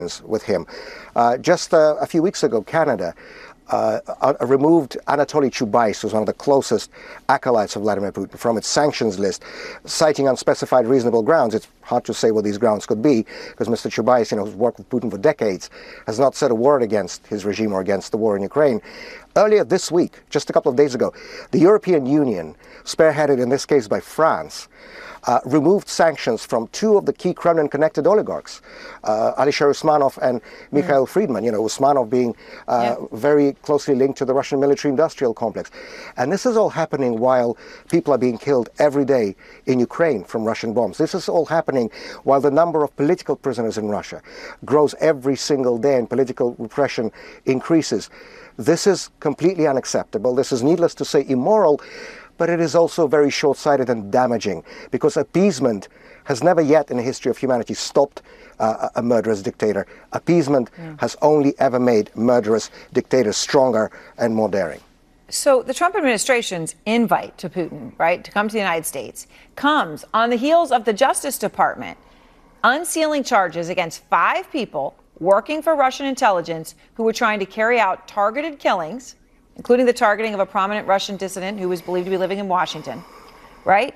with him. Just a few weeks ago, Canada removed Anatoly Chubais, who's one of the closest acolytes of Vladimir Putin, from its sanctions list, citing unspecified reasonable grounds. It's hard to say what these grounds could be, because Mr. Chubais, who's worked with Putin for decades, has not said a word against his regime or against the war in Ukraine. Earlier this week, just a couple of days ago, the European Union, spearheaded in this case by France, removed sanctions from two of the key Kremlin-connected oligarchs, Alisher Usmanov and Mikhail Friedman, Usmanov being very closely linked to the Russian military-industrial complex. And this is all happening while people are being killed every day in Ukraine from Russian bombs. This is all happening while the number of political prisoners in Russia grows every single day and political repression increases. This is completely unacceptable. This is, needless to say, immoral. But it is also very short-sighted and damaging, because appeasement has never yet in the history of humanity stopped a murderous dictator. Appeasement has only ever made murderous dictators stronger and more daring. So the Trump administration's invite to Putin, right, to come to the United States, comes on the heels of the Justice Department unsealing charges against 5 people working for Russian intelligence who were trying to carry out targeted killings, including the targeting of a prominent Russian dissident who was believed to be living in Washington, right,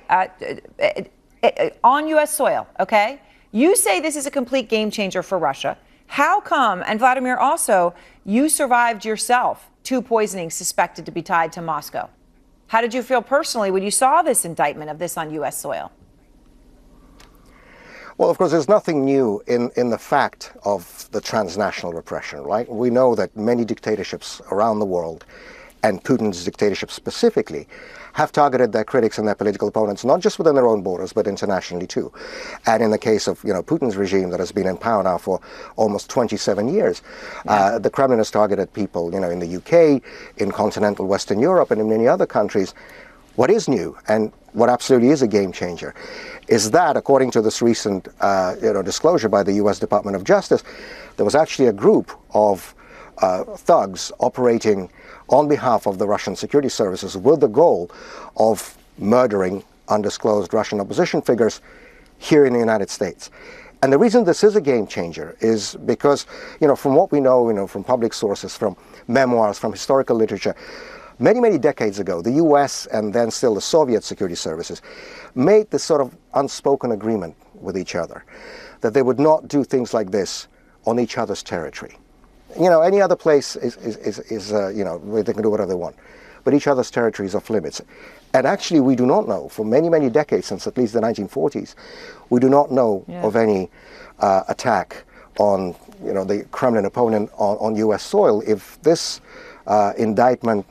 on U.S. soil, okay? You say this is a complete game changer for Russia. How come, and Vladimir also, you survived yourself 2 poisonings suspected to be tied to Moscow? How did you feel personally when you saw this indictment of this on U.S. soil? Well, of course, there's nothing new in the fact of the transnational repression, right? We know that many dictatorships around the world, and Putin's dictatorship specifically, have targeted their critics and their political opponents, not just within their own borders, but internationally too. And in the case of, Putin's regime that has been in power now for almost 27 years, the Kremlin has targeted people, in the UK, in continental Western Europe, and in many other countries. What is new, and what absolutely is a game changer, is that, according to this recent disclosure by the U.S. Department of Justice, there was actually a group of thugs operating on behalf of the Russian security services with the goal of murdering undisclosed Russian opposition figures here in the United States. And the reason this is a game changer is because, from what we know, from public sources, from memoirs, from historical literature, many, many decades ago, the U.S. and then still the Soviet security services made this sort of unspoken agreement with each other that they would not do things like this on each other's territory. Any other place is they can do whatever they want. But each other's territory is off limits. And actually, we do not know, for many, many decades, since at least the 1940s, we do not know of any attack on, the Kremlin opponent on U.S. soil. If this indictment,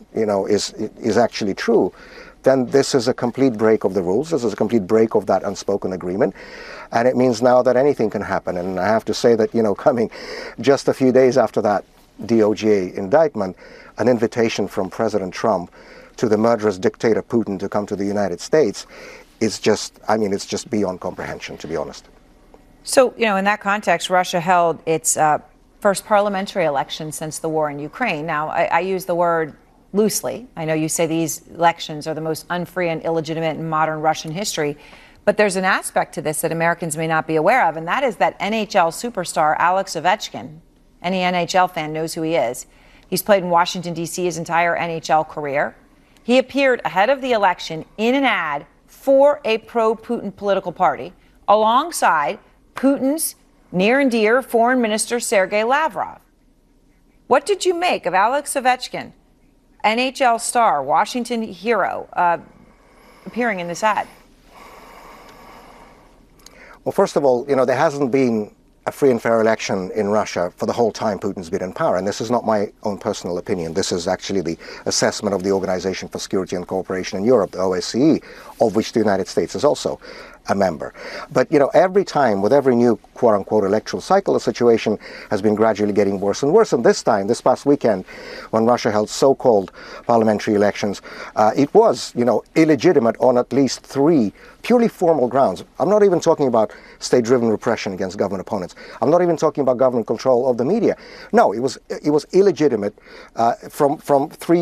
is actually true, then this is a complete break of the rules. This is a complete break of that unspoken agreement. And it means now that anything can happen. And I have to say that, coming just a few days after that DOJ indictment, an invitation from President Trump to the murderous dictator Putin to come to the United States is just, it's just beyond comprehension, to be honest. So, in that context, Russia held its first parliamentary election since the war in Ukraine. Now, I use the word loosely. I know you say these elections are the most unfree and illegitimate in modern Russian history, but there's an aspect to this that Americans may not be aware of, and that is that NHL superstar Alex Ovechkin. Any NHL fan knows who he is. He's played in Washington, D.C. his entire NHL career. He appeared ahead of the election in an ad for a pro-Putin political party alongside Putin's near and dear Foreign Minister Sergei Lavrov. What did you make of Alex Ovechkin, NHL star, Washington hero, appearing in this ad? Well, first of all, there hasn't been a free and fair election in Russia for the whole time Putin's been in power. And this is not my own personal opinion. This is actually the assessment of the Organization for Security and Cooperation in Europe, the OSCE, of which the United States is also a member. But, every time, with every new quote-unquote electoral cycle, the situation has been gradually getting worse and worse. And this time, this past weekend, when Russia held so-called parliamentary elections, it was, illegitimate on at least 3 purely formal grounds. I'm not even talking about state-driven repression against government opponents. I'm not even talking about government control of the media. No, it was illegitimate from 3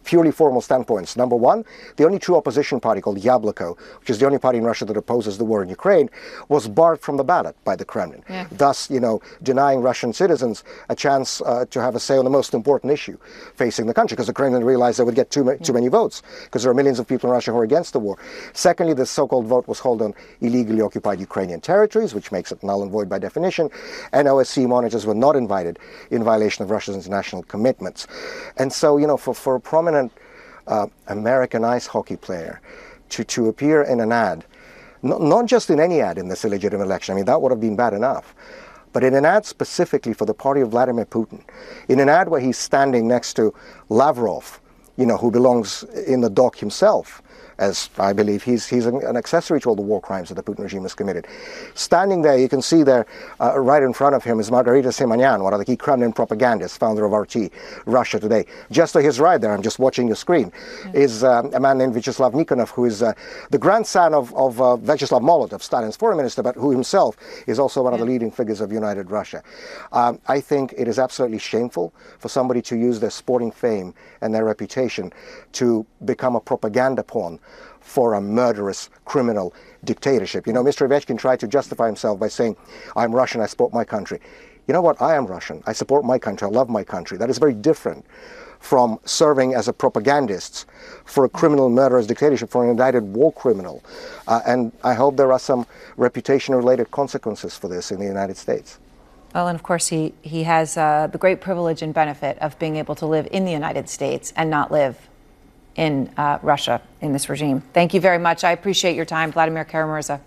purely formal standpoints. Number one, the only true opposition party, called Yabloko, which is the only party in Russia that opposes the war in Ukraine, was barred from the ballot by the Kremlin, thus, denying Russian citizens a chance to have a say on the most important issue facing the country, because the Kremlin realized they would get too many votes, because there are millions of people in Russia who are against the war. Secondly, the so-called vote was held on illegally occupied Ukrainian territories, which makes it null and void by definition, and OSCE monitors were not invited in violation of Russia's international commitments. And so, for a prominent American ice hockey player to appear in an ad, not just in any ad in this illegitimate election, I mean, that would have been bad enough, but in an ad specifically for the party of Vladimir Putin, in an ad where he's standing next to Lavrov, who belongs in the dock himself, as I believe he's an accessory to all the war crimes that the Putin regime has committed. Standing there, you can see there, right in front of him, is Margarita Simonyan, one of the key Kremlin propagandists, founder of RT, Russia Today. Just to his right there, I'm just watching your screen, is a man named Vyacheslav Nikonov, who is the grandson of Vyacheslav Molotov, Stalin's foreign minister, but who himself is also one of the leading figures of United Russia. I think it is absolutely shameful for somebody to use their sporting fame and their reputation to become a propaganda pawn for a murderous criminal dictatorship. Mr. Ovechkin tried to justify himself by saying, I'm Russian, I support my country. You know what? I am Russian. I support my country. I love my country. That is very different from serving as a propagandist for a criminal, murderous dictatorship, for an indicted war criminal. And I hope there are some reputation-related consequences for this in the United States. Well, and of course, he has the great privilege and benefit of being able to live in the United States and not live in Russia, in this regime. Thank you very much. I appreciate your time, Vladimir Kara-Murza.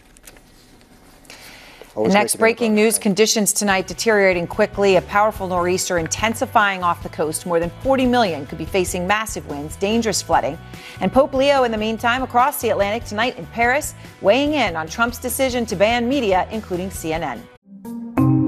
Next breaking news, conditions tonight deteriorating quickly. A powerful nor'easter intensifying off the coast. More than 40 million could be facing massive winds, dangerous flooding. And Pope Leo, in the meantime, across the Atlantic tonight in Paris, weighing in on Trump's decision to ban media, including CNN.